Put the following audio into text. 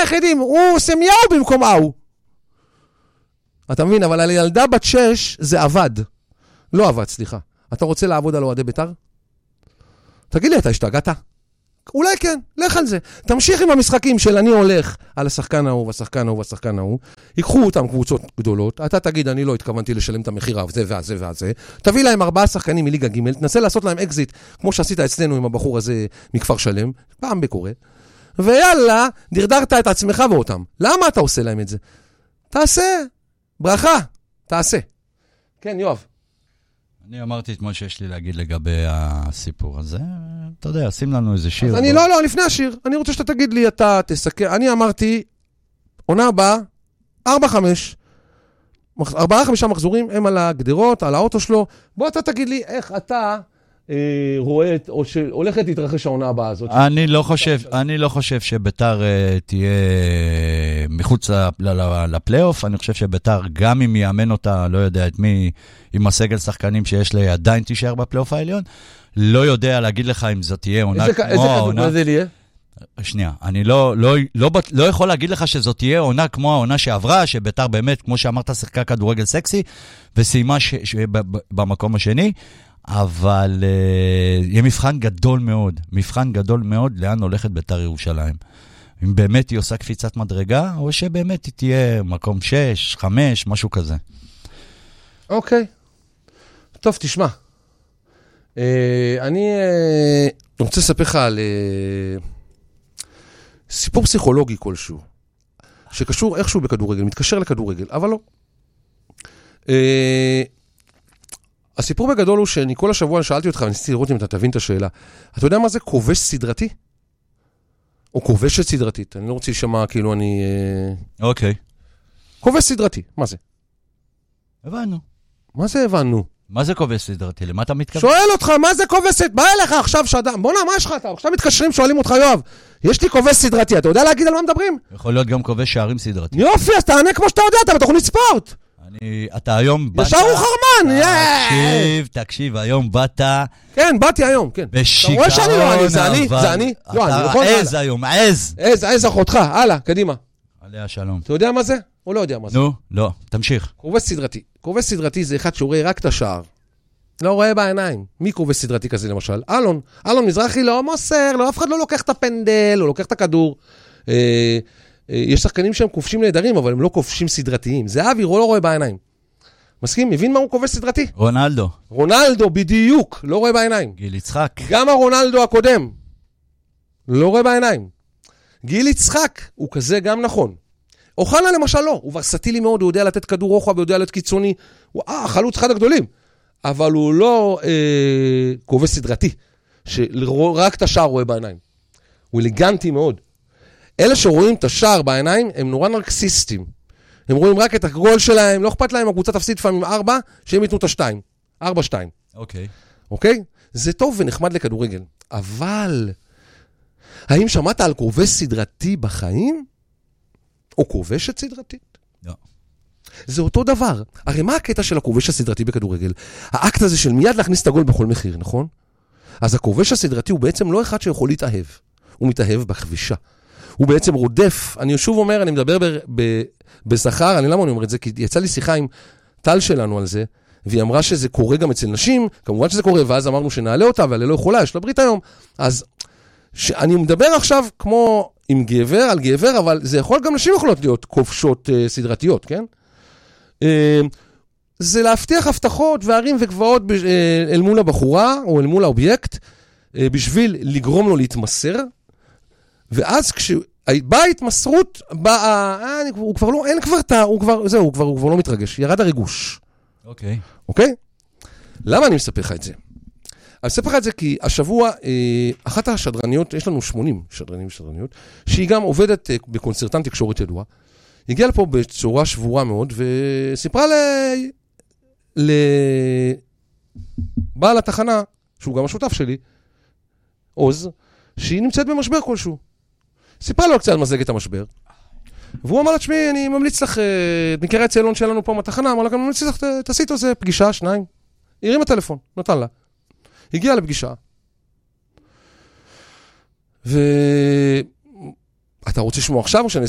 היחידים, הוא עושה מיהו במקום אהו. אתה מבין, אבל על ילדה בת 6 זה עבד. לא עבד, סליחה. אתה רוצה לעבוד על אוהדי בית"ר? תגיד לי, אתה השתגעת? אולי כן, לך על זה. תמשיך עם המשחקים של אני הולך על השחקן ההוא והשחקן ההוא והשחקן ההוא. ייקחו אותם קבוצות גדולות. אתה תגיד, אני לא התכוונתי לשלם את המחיר הזה והזה והזה. תביא להם 4 שחקנים מליגה ג', תנסה לעשות להם אקזיט, כמו שעשית אצלנו עם הבחור הזה מכפר שלם. פעם בקורה. ויאללה, דרדרת את עצמך ואותם. למה אתה עושה להם את זה? תעשה. ברכה. תעשה. כן, יואב. אני אמרתי את מה שיש לי להגיד לגבי הסיפור הזה. אתה יודע, שים לנו איזה שיר. אז אני לא, לפני השיר. אני רוצה שאתה תגיד לי, אתה תסכם. אני אמרתי, עונה הבאה, 4-5 מחזורים, הם על הגדרות, על האוטו שלו. בוא אתה תגיד לי איך אתה רואה, או שהולכת להתרחש העונה הבאה הזאת. אני לא חושב שביתר תהיה מחוץ לפלייאוף. אני חושב שביתר, גם אם יאמן אותה, לא יודע את מי, עם הסגל שחקנים שיש לי, עדיין תישאר בפלייאוף העליון. לא יודע להגיד לך אם זאת תהיה עונה כמו העונה. איזה כדור זה יהיה? שנייה, אני לא יכול להגיד לך שזאת תהיה עונה כמו העונה שעברה, שביתר באמת, כמו שאמרת, שיחקה כדורגל סקסי, וסיימה במקום השני, אבל יהיה מבחן גדול מאוד לאן הולכת ביתר ירושלים. אם באמת היא עושה קפיצת מדרגה, או שבאמת היא תהיה מקום 6, 5, משהו כזה. אוקיי. טוב, תשמע. אני רוצה לספר לך על סיפור פסיכולוגי כלשהו, שקשור איכשהו בכדורגל, מתקשר לכדורגל, אבל לא. הסיפור בגדול הוא שאני כל השבוע שאלתי אותך, וניסיתי לראות אם אתה תבין את השאלה. אתה יודע מה זה כובש סדרתי? או כובשת סדרתית? אני לא רוצה לשמוע כאילו אני... אוקיי. כובש סדרתי, מה זה? הבנו. מה זה הבנו? מה זה כובש סדרתי? למה אתה מתכוון? שואל אותך, מה זה כובש סדרתי? בא אליך עכשיו שאדם, בוא מה יש לך אתה? עכשיו מתקשרים, שואלים אותך יואב, יש לי כובש סדרתי, אתה יודע להגיד על מה מדברים? יכול להיות גם כובש שערים סדרתי. יופי, אז תענה כמו שאתה יודע, אתה בתוכנית ספורט. אתה היום באת... ישר הוא חרמן, תקשיב, היום באת... כן, באתי היום, כן. בשיגעון, אתה רואה שאני לא אני, זה אני? זה אני? לא, אני נכון? עז היום, עז. עז אחותך, הלאה, קדימה. עליה שלום. אתה יודע מה זה? או לא יודע מה זה? נו, לא, תמשיך. כובש סדרתי. כובש סדרתי זה אחד שרואה רק את השער. לא רואה בעיניים. מי כובש סדרתי כזה למשל? אלון מזרחי לא מוסר, לא, אף אחד לא לוקח את הפנדל, לא לוקח את הכדור. יש שחקנים שהם כובשים נהדרים, אבל הם לא כובשים סדרתיים. זה אבי, לא רואה בעיניים. מסכים? מבין מה הוא כובש סדרתי? רונלדו, בדיוק, לא רואה בעיניים. גיל יצחק. גם הרונלדו הקודם, לא רואה בעיניים. גיל יצחק, הוא כזה גם נכון. אוחנה למשל לא, הוא ורסטילי מאוד, הוא יודע לתת כדור רוחב, הוא יודע להיות קיצוני. הוא חלוץ אחד הגדולים. אבל הוא לא כובש סדרתי, שרק את השער רואה בעיניים. הוא אלגנטי מאוד. אלה שרואים את השער בעיניים, הם נורא נרקסיסטים. הם רואים רק את הגול שלהם, לא אכפת להם, הקבוצה תפסיד לפעמים 4, שהם ייתנו את 2. 4-2. אוקיי. אוקיי? זה טוב ונחמד לכדורגל. אבל, האם שמעת על כובש סדרתי בחיים? או כובשת סדרתית? לא. זה אותו דבר. הרי מה הקטע של הכובש הסדרתי בכדורגל? האקט הזה של מיד להכניס את הגול בכל מחיר, נכון? אז הכובש הסדרתי הוא בעצם לא אחד שיכול להתאהב. הוא מתאהב בכבישה. הוא בעצם רודף. אני שוב אומר, אני מדבר בזכר, למה אני אומר את זה? כי יצא לי שיחה עם טל שלנו על זה, והיא אמרה שזה קורה גם אצל נשים, כמובן שזה קורה, ואז אמרנו שנעלה אותה, אבל לא יכולה, יש לה ברית היום. אז אני מדבר עכשיו כמו עם גבר, על גבר, אבל זה יכול גם נשים יכולות להיות כובשות סדרתיות, כן? זה להבטיח הבטחות וערים וגבעות אל מול הבחורה, או אל מול האובייקט, בשביל לגרום לו להתמסר, ואז כשבאה ההתמסרות, הוא כבר לא, אין כבר הוא כבר לא מתרגש, ירד הריגוש. אוקיי. אוקיי? למה אני מספר לך את זה? אני מספר לך את זה כי השבוע, אחת השדרניות, יש לנו 80 שדרנים ושדרניות, שהיא גם עובדת בקונצרטנט תקשורת ידוע, הגיעה לפה בצורה שבורה מאוד, וסיפרה לבעל התחנה, שהוא גם השותף שלי, עוז, שהיא נמצאת במשבר כלשהו. סיפרה לו קצת מזג את המשבר, והוא אמר לה, תשמעי, אני ממליץ לך, מכירה את צלון שלנו פה מהתחנה, אמר לה, אני ממליץ לך, תעשי איתו איזה פגישה, 2. הרים הטלפון, נתן לה. הגיעה לפגישה. ואתה רוצה לשמוע עכשיו או שאני